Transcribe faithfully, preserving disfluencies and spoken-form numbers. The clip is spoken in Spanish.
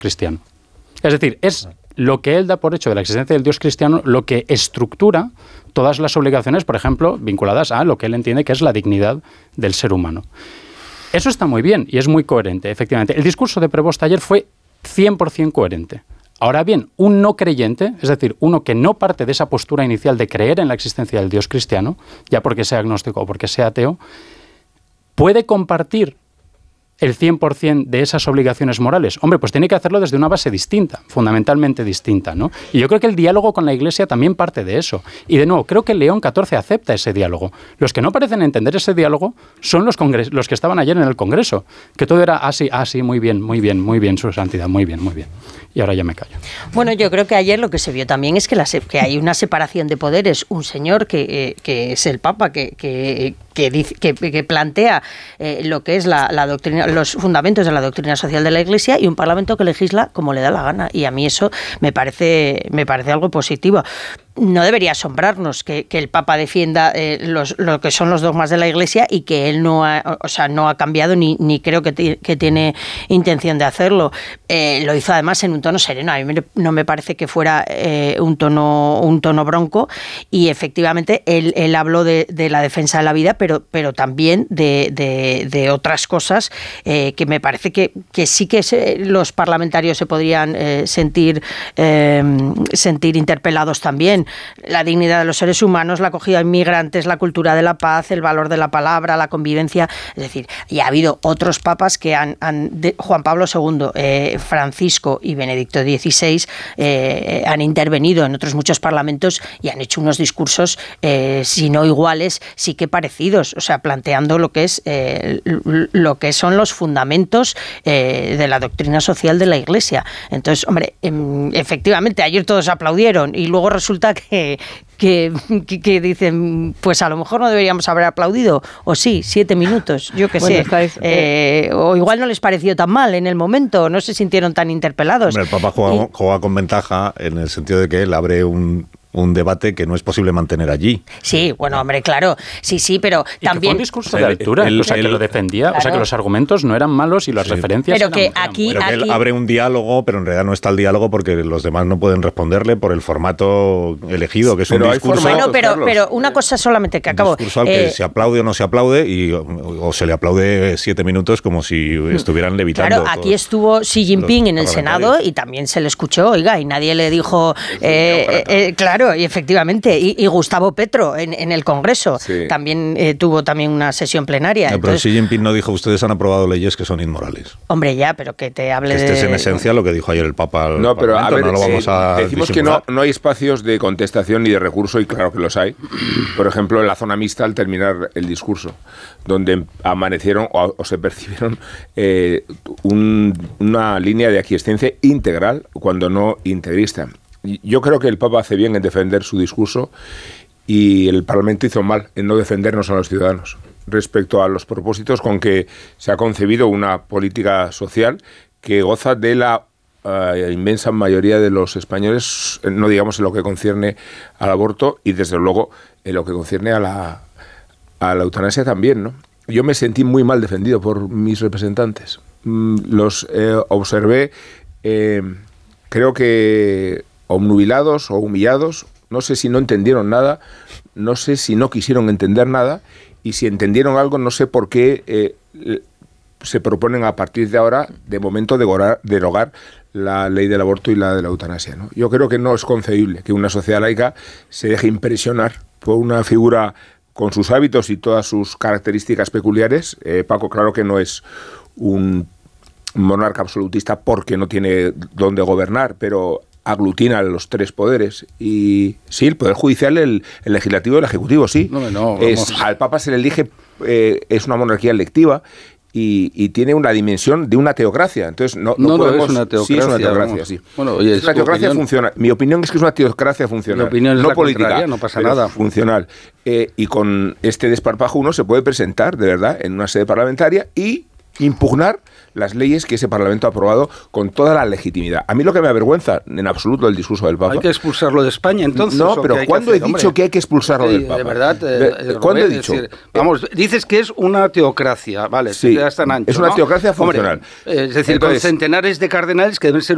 cristiano. Es decir, es lo que él da por hecho de la existencia del Dios cristiano lo que estructura todas las obligaciones, por ejemplo, vinculadas a lo que él entiende que es la dignidad del ser humano. Eso está muy bien y es muy coherente, efectivamente. El discurso de Prevost ayer fue cien por ciento coherente. Ahora bien, un no creyente, es decir, uno que no parte de esa postura inicial de creer en la existencia del Dios cristiano, ya porque sea agnóstico o porque sea ateo, puede compartir el cien por ciento de esas obligaciones morales. Hombre, pues tiene que hacerlo desde una base distinta, fundamentalmente distinta, ¿no? Y yo creo que el diálogo con la Iglesia también parte de eso. Y de nuevo, creo que León catorce acepta ese diálogo. Los que no parecen entender ese diálogo son los, congres- los que estaban ayer en el Congreso, que todo era así, ah, sí, muy bien, muy bien, muy bien, su santidad, muy bien, muy bien. Y ahora ya me callo. Bueno, yo creo que ayer lo que se vio también es que, la se- que hay una separación de poderes. Un señor que, eh, que es el Papa, que, que, que, dice, que, que plantea eh, lo que es la, la doctrina, los fundamentos de la doctrina social de la Iglesia, y un Parlamento que legisla como le da la gana. Y a mí eso me parece, me parece algo positivo. No debería asombrarnos que, que el Papa defienda eh, los, lo que son los dogmas de la Iglesia y que él no ha, o sea, no ha cambiado ni, ni creo que, t- que tiene intención de hacerlo. Eh, lo hizo además en un tono sereno. A mí me, no me parece que fuera eh, un tono un tono bronco, y efectivamente él, él habló de, de la defensa de la vida, pero, pero también de, de, de otras cosas eh, que me parece que, que sí que se, los parlamentarios se podrían eh, sentir, eh, sentir interpelados también. La dignidad de los seres humanos, la acogida de inmigrantes, la cultura de la paz, el valor de la palabra, la convivencia. Es decir, y ha habido otros papas que han, han de, Juan Pablo segundo, eh, Francisco y Benedicto dieciséis eh, han intervenido en otros muchos parlamentos y han hecho unos discursos, eh, si no iguales, sí que parecidos, o sea, planteando lo que es eh, lo que son los fundamentos eh, de la doctrina social de la Iglesia. Entonces, hombre, eh, efectivamente, ayer todos aplaudieron y luego resulta que, que, que, que dicen, pues a lo mejor no deberíamos haber aplaudido, o sí, siete minutos, yo qué bueno, sé, estáis, eh, o igual no les pareció tan mal en el momento, no se sintieron tan interpelados. Hombre, el Papa juega, y, juega con ventaja en el sentido de que él abre un... un debate que no es posible mantener allí. Sí, bueno, hombre, claro, sí, sí, pero y también... Que fue un discurso de altura, el, el, o sea, el, que lo defendía, claro. O sea, que los argumentos no eran malos y las sí. referencias pero eran, que eran aquí, pero que aquí... él abre un diálogo, pero en realidad no está el diálogo porque los demás no pueden responderle por el formato elegido, que es pero un discurso... Bueno, pero, pero una cosa solamente que acabo... Un discurso al que eh, se aplaude o no se aplaude, y, o, o se le aplaude siete minutos como si estuvieran levitando. Claro, aquí estuvo Xi Jinping en el Senado y también se le escuchó, oiga, y nadie le dijo... Eh, eh, claro, y efectivamente... Y, y Gustavo Petro en, en el Congreso sí. también eh, tuvo también una sesión plenaria. No, Entonces, pero Xi Jinping no dijo, ustedes han aprobado leyes que son inmorales. Hombre, ya, pero que te hable que este de... es en esencia lo que dijo ayer el Papa al No, pero a ver, no lo vamos eh, a decimos disimular. que no, no hay espacios de contestación ni de recurso, y claro que los hay. Por ejemplo, en la zona mixta al terminar el discurso, donde amanecieron o, o se percibieron eh, un, una línea de aquiescencia integral, cuando no integrista. Yo creo que el Papa hace bien en defender su discurso, y el Parlamento hizo mal en no defendernos a los ciudadanos respecto a los propósitos con que se ha concebido una política social que goza de la uh, inmensa mayoría de los españoles, no digamos en lo que concierne al aborto, y desde luego en lo que concierne a la, a la eutanasia también, ¿no? Yo me sentí muy mal defendido por mis representantes. Los eh, observé, eh, creo que obnubilados o humillados. No sé si no entendieron nada, no sé si no quisieron entender nada, y si entendieron algo, no sé por qué eh, se proponen a partir de ahora, de momento, derogar, derogar la ley del aborto y la de la eutanasia, ¿no? Yo creo que no es concebible que una sociedad laica se deje impresionar por una figura con sus hábitos y todas sus características peculiares. Eh, Paco, claro que no es un monarca absolutista porque no tiene dónde gobernar, pero aglutina los tres poderes. Y sí, el poder judicial, el, el legislativo y el ejecutivo, sí. No, no, es, al Papa se le elige, eh, es una monarquía electiva y, y tiene una dimensión de una teocracia. Entonces no, no, no podemos... No, es una teocracia. Sí, es una teocracia, sí. Bueno, oye, es una teocracia opinión. funcional. Mi opinión es que es una teocracia funcional. Mi opinión es no la política, no pasa nada. Funcional. Eh, y con este desparpajo uno se puede presentar, de verdad, en una sede parlamentaria y impugnar las leyes que ese Parlamento ha aprobado con toda la legitimidad. A mí lo que me avergüenza en absoluto del discurso del Papa... ¿Hay que expulsarlo de España, entonces? No, pero ¿cuándo he dicho hombre? que hay que expulsarlo sí, del Papa? De verdad, de, ¿cuándo he dicho? Decir, vamos, dices que es una teocracia, vale, sí, ya están ancho, es una ¿no? teocracia funcional. Hombre, es decir, Entonces, con centenares de cardenales que deben ser